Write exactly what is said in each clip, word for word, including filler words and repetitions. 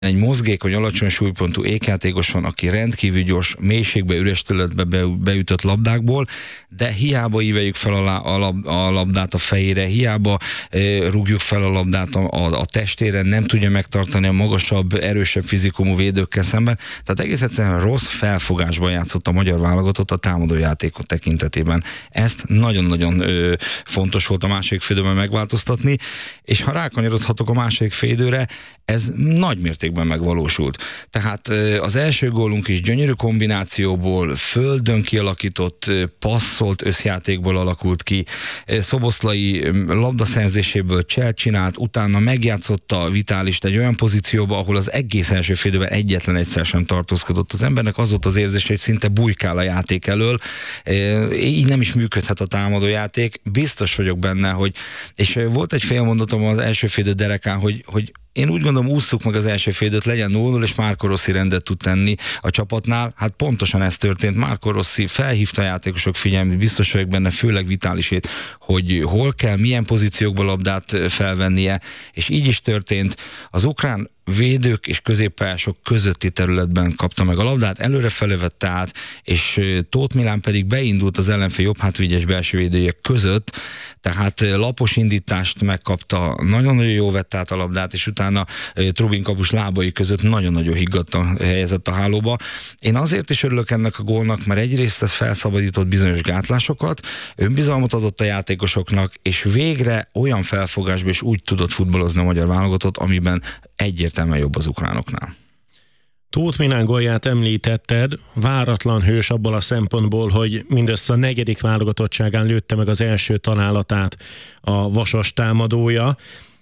egy mozgékony, alacsony súlypontú ékjátékos van, aki rendkívül gyors, mélységbe, üres területbe be, beütött labdákból, de hiába íveljük fel a, lá, a, lab, a labdát a fejére, hiába e, rúgjuk fel a labdát a, a, a testére, nem tudja megtartani a magasabb, erősebb fizikumú védőkkel szemben. Tehát egész egyszerűen rossz felfogásban játszott a magyar válogatott a támadójátékot tekintetében. Ezt nagyon-nagyon ö, fontos volt a második félidőben megváltoztatni, és ha rákanyarodhatok a második félidőre, ez nagy mértékben megvalósult. Tehát az első gólunk is gyönyörű kombinációból, földön kialakított, passzolt összjátékból alakult ki, Szoboszlai labdaszerzéséből cselt csinált, utána megjátszotta Vitálist egy olyan pozícióba, ahol az egész első félidőben egyetlen egyszer sem tartózkodott. Az embernek az volt az érzés, hogy szinte bujkál a játék elől, így nem is működhet a támadójáték. Biztos vagyok benne, hogy, és volt egy fél mondatom az első félidő derekán, hogy, hogy én úgy gondolom, ússzuk meg az első félidőt, legyen nulla nulla, és Marco Rossi rendet tud tenni a csapatnál. Hát pontosan ez történt. Marco Rossi felhívta a játékosok figyelmét, biztos vagyok benne, főleg Vitálisét, hogy hol kell, milyen pozíciókban labdát felvennie, és így is történt. Az ukrán védők és középpályások közötti területben kapta meg a labdát, előrefele vette át, és Tóth Milán pedig beindult az ellenfél jobb hátvédes belső védőjek között, tehát lapos indítást megkapta, nagyon-nagyon jó vette át a labdát, és utána Trubin kapus lábai között nagyon-nagyon higgadtan helyezett a hálóba. Én azért is örülök ennek a gólnak, mert egyrészt ez felszabadított bizonyos gátlásokat, önbizalmat adott a játékosoknak, és végre olyan felfogásba is úgy tudott futballozni a magyar válogatott, amiben egyértelműen jobb az ukránoknál. Tóth Milán gólját említetted, váratlan hős abból a szempontból, hogy mindössze a negyedik válogatottságán lőtte meg az első találatát a Vasas támadója.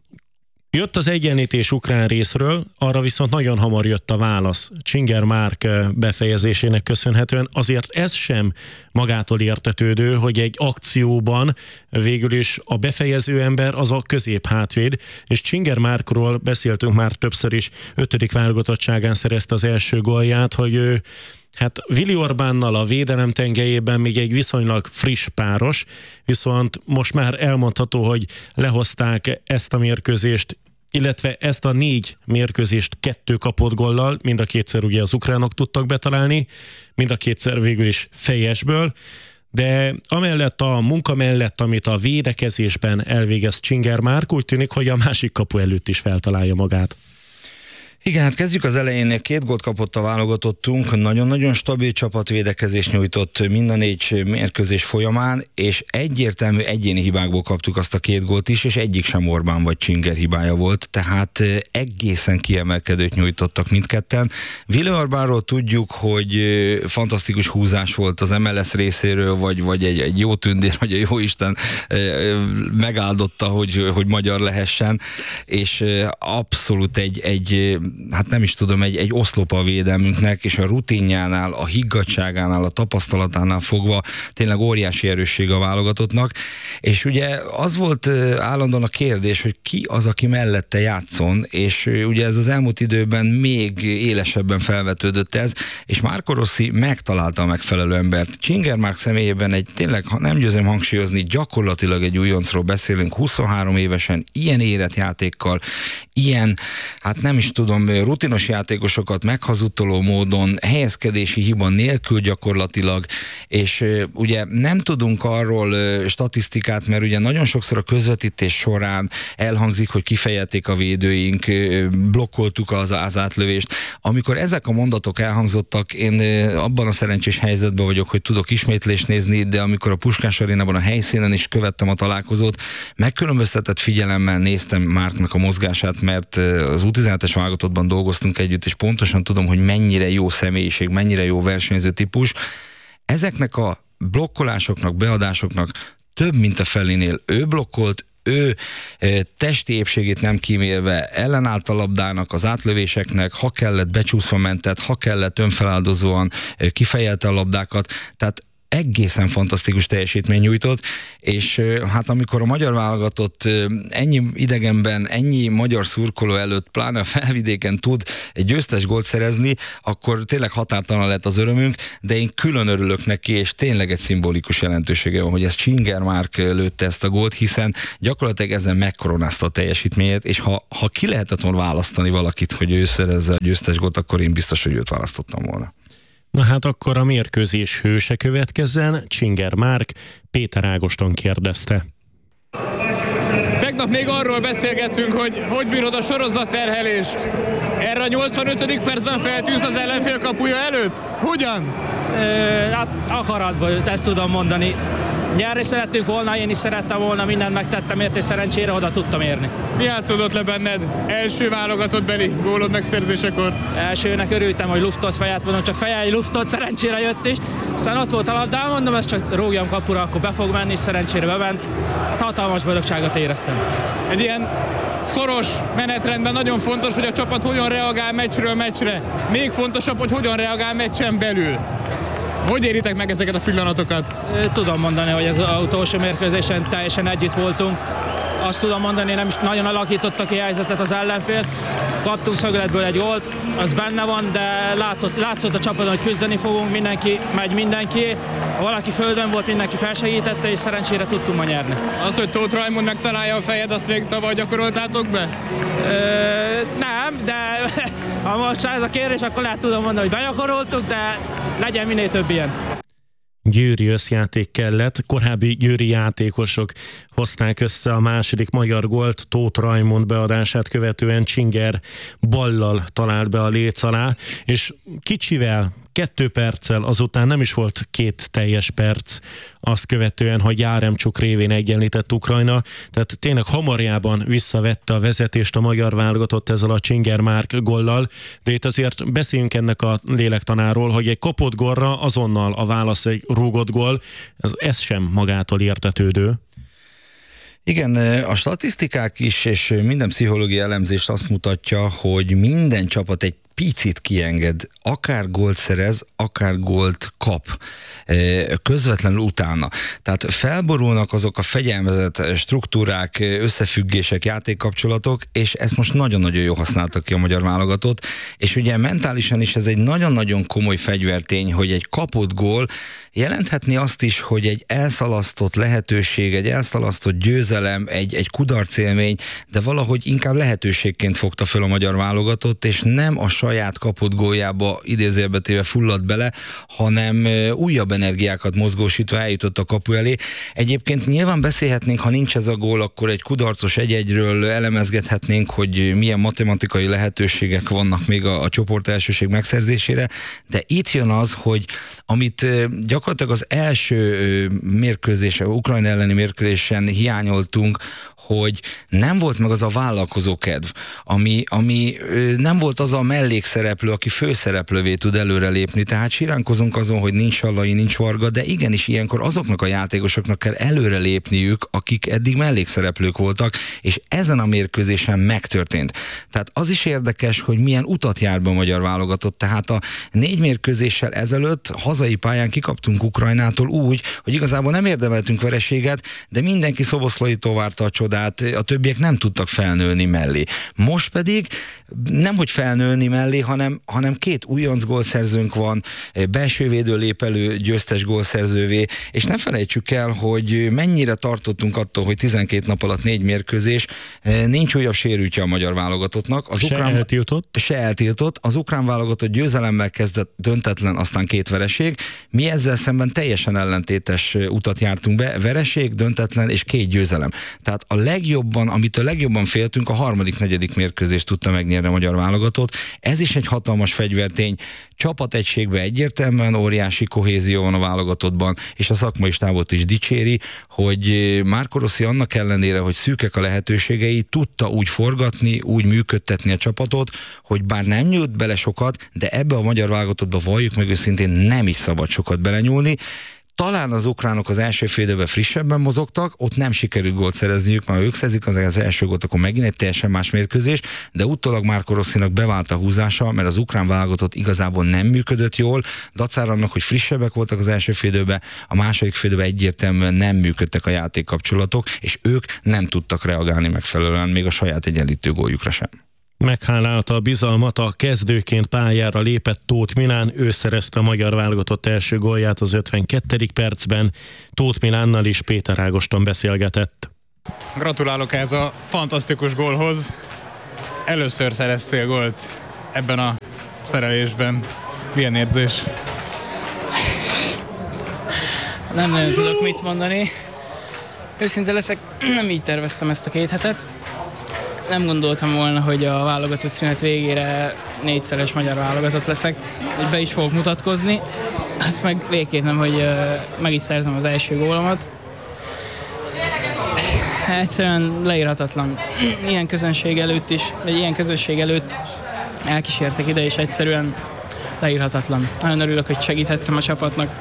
Jött az egyenlítés ukrán részről, arra viszont nagyon hamar jött a válasz. Csinger Márk befejezésének köszönhetően. Azért ez sem magától értetődő, hogy egy akcióban végül is a befejező ember az a középhátvéd, és Csinger Márkról beszéltünk már többször is, ötödik válogatottságán szerezte az első gólját, hogy ő hát Vili Orbánnal a védelem tengelyében még egy viszonylag friss páros, viszont most már elmondható, hogy lehozták ezt a mérkőzést, illetve ezt a négy mérkőzést kettő kapott gollal, mind a kétszer ugye az ukránok tudtak betalálni, mind a kétszer végül is fejesből, de amellett a munka mellett, amit a védekezésben elvégez Csinger Márk, úgy tűnik, hogy a másik kapu előtt is feltalálja magát. Igen, hát kezdjük az elején, két gólt kapott a válogatottunk, nagyon-nagyon stabil csapatvédekezést nyújtott mind a négy mérkőzés folyamán, és egyértelmű egyéni hibákból kaptuk azt a két gólt is, és egyik sem Orbán vagy Csinger hibája volt, tehát egészen kiemelkedőt nyújtottak mindketten. Vili Orbánról tudjuk, hogy fantasztikus húzás volt az em el es részéről, vagy, vagy egy, egy jó tündér, vagy a jó Isten megáldotta, hogy, hogy magyar lehessen, és abszolút egy, egy hát nem is tudom, egy, egy oszlop a védelmünknek, és a rutinjánál, a higgadtságánál, a tapasztalatánál fogva tényleg óriási erősség a válogatottnak, és ugye az volt állandóan a kérdés, hogy ki az, aki mellette játszon, és ugye ez az elmúlt időben még élesebben felvetődött ez, és Marco Rossi megtalálta a megfelelő embert. Csinger Márk személyében egy tényleg, ha nem győzöm hangsúlyozni, gyakorlatilag egy újoncról beszélünk, huszonhárom évesen, ilyen érett játékkal, ilyen, hát nem is tudom, rutinos játékosokat meghazudtoló módon, helyezkedési hiba nélkül gyakorlatilag, és ugye nem tudunk arról statisztikát, mert ugye nagyon sokszor a közvetítés során elhangzik, hogy kifejelték a védőink, blokkoltuk az, az átlövést. Amikor ezek a mondatok elhangzottak, én abban a szerencsés helyzetben vagyok, hogy tudok ismétlést nézni, de amikor a Puskás Arénában a helyszínen is követtem a találkozót, megkülönböztetett figyelemmel néztem Márknak a mozgását, mert az U tizenhetes válogatottban dolgoztunk együtt, és pontosan tudom, hogy mennyire jó személyiség, mennyire jó versenyző típus. Ezeknek a blokkolásoknak, beadásoknak több mint a felénél ő blokkolt, ő testi épségét nem kímélve ellenállt a labdának, az átlövéseknek, ha kellett becsúszva mentett, ha kellett önfeláldozóan kifejelte a labdákat, tehát egészen fantasztikus teljesítmény nyújtott, és hát amikor a magyar válogatott ennyi idegenben, ennyi magyar szurkoló előtt, pláne a felvidéken tud egy győztes gólt szerezni, akkor tényleg határtalan lett az örömünk, de én külön örülök neki, és tényleg egy szimbolikus jelentősége van, hogy ez Csinger Márk lőtte ezt a gólt, hiszen gyakorlatilag ezen megkoronázta a teljesítményét, és ha, ha ki lehetett volna választani valakit, hogy ő szerezze a győztes gólt, akkor én biztos, hogy őt választottam volna. Na hát akkor a mérkőzés hőse következzen, Csinger Márk, Péter Ágoston kérdezte. Tegnap még arról beszélgettünk, hogy hogy bírod a sorozatterhelést. Erre a nyolcvanötödik percben feltűz az ellenfél kapuja előtt? Hogyan? Ö, hát akaratból, ezt tudom mondani. Nyerni szerettünk volna, én is szerettem volna, mindent megtettem érte, és szerencsére oda tudtam érni. Mi játszódott le benned első válogatott beli gólod megszerzésekor? Elsőnek örültem, hogy luftot fejet mondom, csak fejjel luftot, szerencsére jött is. Aztán ott volt a labdám, mondom, ezt csak rúgjam kapura, akkor be fog menni, és szerencsére bement. Hát hatalmas boldogságot éreztem. Egy ilyen szoros menetrendben nagyon fontos, hogy a csapat hogyan reagál meccsről meccsre. Még fontosabb, hogy hogyan reagál meccsen belül. Hogy éritek meg ezeket a pillanatokat? Tudom mondani, hogy ez az utolsó mérkőzésen teljesen együtt voltunk. Azt tudom mondani, nem is nagyon alakította ki helyzetet az ellenfél. Kaptunk szögletből egy gólt, az benne van, de látott, látszott a csapaton, hogy küzdeni fogunk, mindenki megy mindenki. Ha valaki földön volt, mindenki felsegítette, és szerencsére tudtunk ma nyerni. Azt, hogy Tóth Rajmund megtalálja a fejed, azt még tavaly gyakoroltátok be? Ö, nem, de ha most ez a kérdés, akkor lehet tudom mondani, hogy begyakoroltuk, de legyen minél több ilyen. Győri összjáték kellett, korábbi győri játékosok hozták össze a második magyar gólt, Tóth Rajmund beadását követően Csinger ballal talált be a léc alá, és kicsivel, kettő perccel, azután nem is volt két teljes perc, azt követően, hogy Járemcsuk révén egyenlített Ukrajna, tehát tényleg hamarjában visszavette a vezetést a magyar válogatott ezzel a Csinger Márk gollal, de itt azért beszéljünk ennek a lélektanáról, hogy egy kopott gólra azonnal a válasz egy rúgott gól, ez, ez sem magától értetődő. Igen, a statisztikák is, és minden pszichológiai elemzés azt mutatja, hogy minden csapat egy picit kienged, akár gólt szerez, akár gólt kap közvetlenül utána. Tehát felborulnak azok a fegyelmezett struktúrák, összefüggések, játékkapcsolatok, és ezt most nagyon-nagyon jól használtak ki a magyar válogatott, és ugye mentálisan is ez egy nagyon-nagyon komoly fegyvertény, hogy egy kapott gól jelenthetni azt is, hogy egy elszalasztott lehetőség, egy elszalasztott győzelem, egy, egy kudarcélmény, de valahogy inkább lehetőségként fogta föl a magyar válogatott, és nem a saját kapott góljába idézőjelbe téve fulladt bele, hanem újabb energiákat mozgósítva eljutott a kapu elé. Egyébként nyilván beszélhetnénk, ha nincs ez a gól, akkor egy kudarcos egy-egyről elemezgethetnénk, hogy milyen matematikai lehetőségek vannak még a, a csoport elsőség megszerzésére, de itt jön az, hogy amit gyakorlatilag az első mérkőzésen, Ukrajna elleni mérkőzésen hiányoltunk, hogy nem volt meg az a vállalkozó kedv, ami, ami nem volt az a mellékszereplő, aki főszereplővé tud előrelépni. Tehát siránkozunk azon, hogy nincs Sallai, nincs Varga, de igenis ilyenkor azoknak a játékosoknak kell előrelépniük, akik eddig mellékszereplők voltak, és ezen a mérkőzésen megtörtént. Tehát az is érdekes, hogy milyen utat jár be a magyar válogatott. Tehát a négy mérkőzéssel ezelőtt hazai pályán kikaptunk Ukrajnától úgy, hogy igazából nem érdemeltünk vereséget, de mindenki Szoboszlaitól várta a csodát, a többiek nem tudtak felnőni mellé. Most pedig nem, hogy felnőni mellé, hanem, hanem két újonc gólszerzőnk van, belső védő lép elő győztes gólszerzővé, és ne felejtsük el, hogy mennyire tartottunk attól, hogy tizenkét nap alatt négy mérkőzés, nincs újabb sérültje a magyar válogatottnak. Az se ukrán, eltiltott. Se eltiltott. Az ukrán válogatott győzelemmel kezdett, döntetlen, aztán két vereség. Mi ezzel szemben teljesen ellentétes utat jártunk be, vereség, döntetlen és két győzelem. Tehát a legjobban, amit a legjobban féltünk, a harmadik, negyedik mérkőzést tudta megnyerni a magyar válogatott. Ez is egy hatalmas fegyvertény. Csapategységben egyértelműen óriási kohézió van a válogatottban, és a szakmai stábot is dicséri, hogy Marco Rossi annak ellenére, hogy szűkek a lehetőségei, tudta úgy forgatni, úgy működtetni a csapatot, hogy bár nem nyújt bele sokat, de ebbe a magyar válogatottba valljuk meg őszintén nem is szabad sokat belenyúlni. Talán az ukránok az első fél időben frissebben mozogtak, ott nem sikerült gólt szerezniük, mert ők szerzik az, az első gólt, akkor megint egy teljesen más mérkőzés, de utólag Marco Rossinak bevált a húzása, mert az ukrán válogatott igazából nem működött jól, dacára annak, hogy frissebbek voltak az első fél időben, a második fél időben egyértelműen nem működtek a játékkapcsolatok, és ők nem tudtak reagálni megfelelően, még a saját egyenlítő góljukra sem. Meghálálta a bizalmat a kezdőként pályára lépett Tóth Milán, ő szerezte a magyar válogatott első gólját az ötvenkettedik percben. Tóth Milánnal is Péter Ágoston beszélgetett. Gratulálok ez a fantasztikus gólhoz. Először szereztél gólt ebben a szerelésben. Milyen érzés? Nem nagyon tudok mit mondani. Őszinte leszek, nem így terveztem ezt a két hetet. Nem gondoltam volna, hogy a válogatott szünet végére négyszeres magyar válogatott leszek, hogy be is fogok mutatkozni. Azt meg végképp nem, hogy meg is szerzem az első gólomat. Egyszerűen leírhatatlan. Ilyen közönség előtt is, vagy ilyen közönség előtt elkísértek ide, és egyszerűen leírhatatlan. Nagyon örülök, hogy segíthettem a csapatnak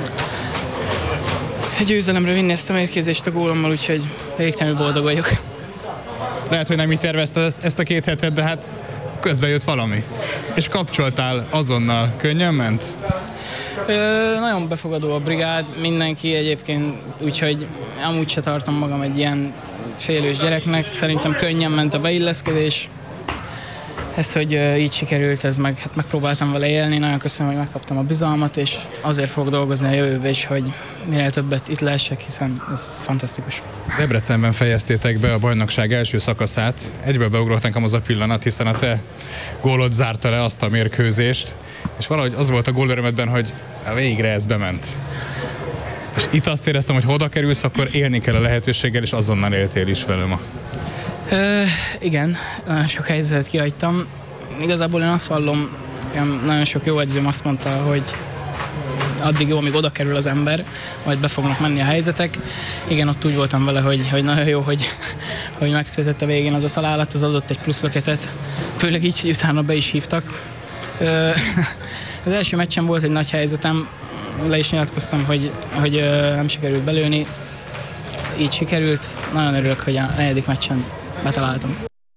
egy győzelemre vinni ezt a mérkőzést a gólommal, úgyhogy végtelenül boldog vagyok. Lehet, hogy nem így tervezted ezt a két hetet, de hát közben jött valami. És kapcsoltál azonnal. Könnyen ment? Ö, nagyon befogadó a brigád, mindenki egyébként, úgyhogy amúgy se tartom magam egy ilyen félős gyereknek. Szerintem könnyen ment a beilleszkedés. Ez, hogy így sikerült, ez meg, hát megpróbáltam vele élni, nagyon köszönöm, hogy megkaptam a bizalmat, és azért fogok dolgozni a jövőben is, hogy minél többet itt lehessek, hiszen ez fantasztikus. Debrecenben fejeztétek be a bajnokság első szakaszát. Egyből beugrott nekem az a pillanat, hiszen a te gólod zárta le azt a mérkőzést, és valahogy az volt a gólörömödben, hogy a végre ez bement. És itt azt éreztem, hogy ha oda kerülsz, akkor élni kell a lehetőséggel, és azonnal éltél is vele ma. Ö, igen, nagyon sok helyzetet kihagytam. Igazából én azt vallom, nagyon sok jó edzőm azt mondta, hogy addig jó, amíg oda kerül az ember, majd be fognak menni a helyzetek. Igen, ott úgy voltam vele, hogy, hogy nagyon jó, hogy, hogy megszületett a végén az a találat, az adott egy plusz löketet, főleg így, hogy utána be is hívtak. Ö, az első meccsen volt egy nagy helyzetem, le is nyilatkoztam, hogy, hogy nem sikerült belőni. Így sikerült, nagyon örülök, hogy a negyedik meccsen betaláltam.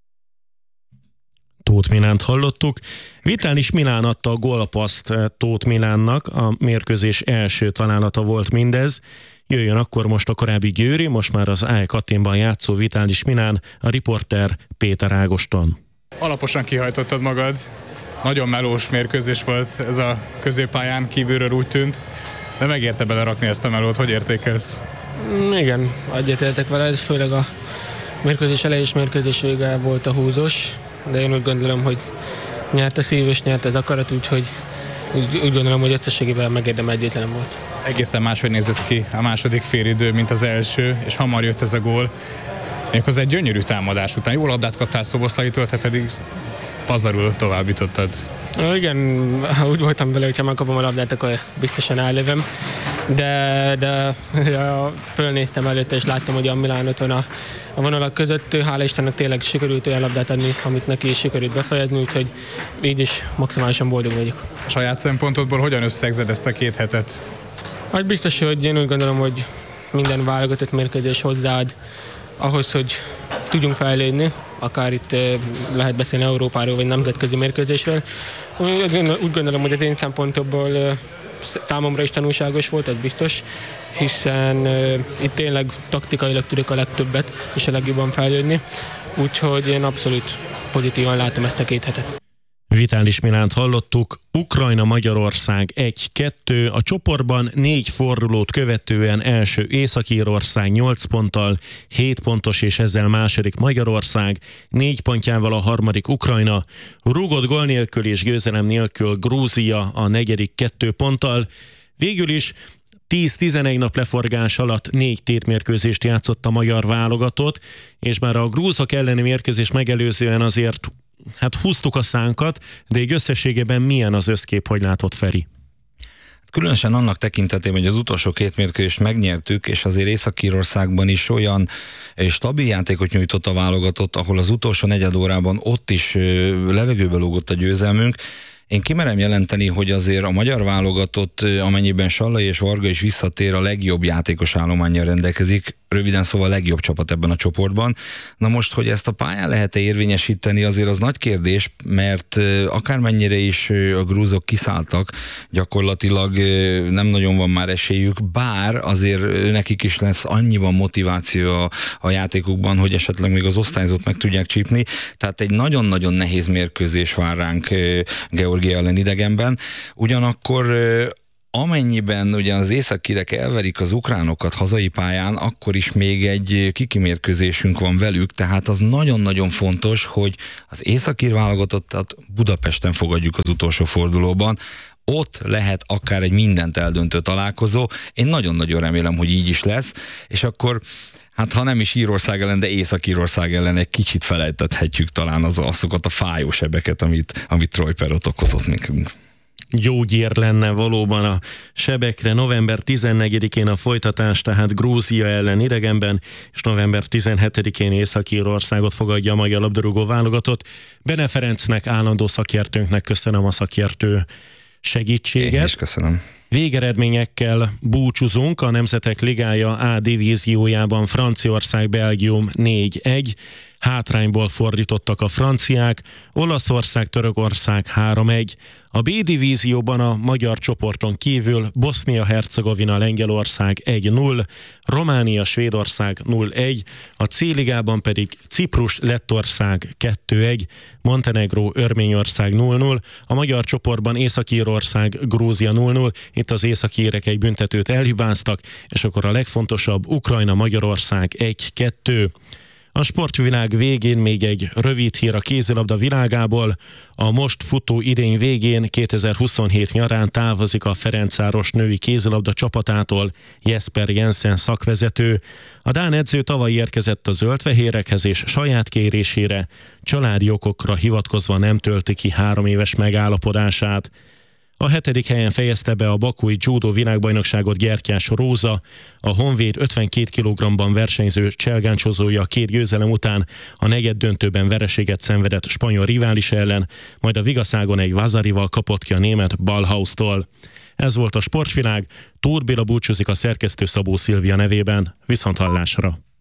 Tóth Milánt hallottuk. Vitális Milán adta a gólpaszt Tóth Milánnak, a mérkőzés első találata volt mindez. Jöjjön akkor most a korábbi Győri, most már az á e Katinban játszó Vitális Milán, a riporter Péter Ágoston. Alaposan kihajtottad magad, nagyon melós mérkőzés volt ez a középpályán, kívülről úgy tűnt, de megérte belerakni ezt a melót, hogy értékelsz? Igen, egyetértek vele, ez főleg a mérkőzés elejé és mérkőzés vége volt a húzós, de én úgy gondolom, hogy nyert a szív és nyert az akarat, úgyhogy úgy, úgy gondolom, hogy összességében megérdemeldétlen volt. Egészen máshogy nézett ki a második félidő, mint az első, és hamar jött ez a gól. Méghozzá egy gyönyörű támadás után. Jó labdát kaptál Szoboszlaitól, te pedig pazarul továbbítottad. Igen, úgy voltam vele, hogyha megkapom a labdát, akkor biztosan állövöm. De, de, de fölnéztem előtte, és láttam, hogy a Milán ott van a, a vonalak között. Hála Istennek tényleg sikerült olyan labdát adni, amit neki is sikerült befejezni, úgyhogy így is maximálisan boldog vagyok. A saját szempontodból hogyan összegzed ezt a két hetet? Hát biztos, hogy én úgy gondolom, hogy minden válogatott mérkőzés hozzáad ahhoz, hogy tudjunk fejlődni, akár itt lehet beszélni Európáról, vagy nemzetközi mérkőzésről. Úgy gondolom, hogy az én szempontomból számomra is tanulságos volt, ez biztos, hiszen uh, itt tényleg taktikailag tudok a legtöbbet és a legjobban fejlődni, úgyhogy én abszolút pozitívan látom ezt a két hetet. Vitális Milánt hallottuk, Ukrajna-Magyarország egy kettő, a csoportban négy fordulót követően első Észak-Írország nyolc ponttal, hét pontos és ezzel második Magyarország, négy pontjával a harmadik Ukrajna, rúgott gól nélkül és győzelem nélkül Grúzia a negyedik kettő ponttal. Végül is tíz-tizenegy nap leforgás alatt négy tétmérkőzést játszott a magyar válogatott, és már a grúzok elleni mérkőzés megelőzően azért hát húztuk a szánkat, de egy összességében milyen az összkép, hogy látod, Feri? Különösen annak tekintetében, hogy az utolsó két mérkőzést megnyertük, és azért Észak-Írországban is olyan stabil játékot nyújtott a válogatott, ahol az utolsó negyed órában ott is levegőbe lógott a győzelmünk. Én kimerem jelenteni, hogy azért a magyar válogatott, amennyiben Sallai és Varga is visszatér, a legjobb játékos állománnyal rendelkezik, röviden szóval a legjobb csapat ebben a csoportban. Na most, hogy ezt a pályán lehet-e érvényesíteni, azért az nagy kérdés, mert akármennyire is a grúzok kiszálltak, gyakorlatilag nem nagyon van már esélyük, bár azért nekik is lesz annyiban motiváció a, a játékukban, hogy esetleg még az osztályzót meg tudják csípni. Tehát egy nagyon-nagyon nehéz mérkőzés vár ránk Georgia ellen idegenben. Ugyanakkor amennyiben ugye az északírek elverik az ukránokat hazai pályán, akkor is még egy kikimérkőzésünk van velük, tehát az nagyon-nagyon fontos, hogy az északír válogatottat Budapesten fogadjuk az utolsó fordulóban. Ott lehet akár egy mindent eldöntő találkozó. Én nagyon-nagyon remélem, hogy így is lesz, és akkor hát ha nem is Írország ellen, de Észak-Írország ellen egy kicsit felejtethetjük talán az, azokat a fájó sebeket, amit, amit Troy Perot okozott nekünk. Gyógyír lenne valóban a sebekre. November tizennegyedikén a folytatás, tehát Grúzia ellen idegenben, és november tizenhetedikén Észak-Írországot fogadja a magyar labdarúgó válogatott. Bene Ferencnek, állandó szakértőnknek köszönöm a szakértő segítséget. Én is köszönöm. Végeredményekkel búcsúzunk. A Nemzetek Ligája A divíziójában Franciaország, Belgium négy egy, hátrányból fordítottak a franciák, Olaszország, Törökország három egy. A B divízióban a magyar csoporton kívül Bosznia-Hercegovina, Lengyelország egy null, Románia, Svédország null egy, a C ligában pedig Ciprus, Lettország kettő egy, Montenegró, Örményország null null, a magyar csoportban Észak-Írország, Grúzia null null, itt az északírek egy büntetőt elhibáztak, és akkor a legfontosabb Ukrajna, Magyarország egy kettő. A sportvilág végén még egy rövid hír a kézilabda világából. A most futó idény végén kétezer-huszonhét nyarán távozik a Ferencváros női kézilabda csapatától Jesper Jensen szakvezető. A dán edző tavaly érkezett a zöldfehérekhez, és saját kérésére, családi okokra hivatkozva nem tölti ki három éves megállapodását. A hetedik helyen fejezte be a bakui judó világbajnokságot Gyertyás Róza, a Honvéd ötvenkét kilogrammban versenyző cselgáncsozója a két győzelem után a negyed döntőben vereséget szenvedett spanyol rivális ellen, majd a Vigaszágon egy Vazarival kapott ki a német Ballhaus-tól. Ez volt a Sportvilág, Tóth Béla búcsúzik a szerkesztő Szabó Szilvia nevében. Viszonthallásra!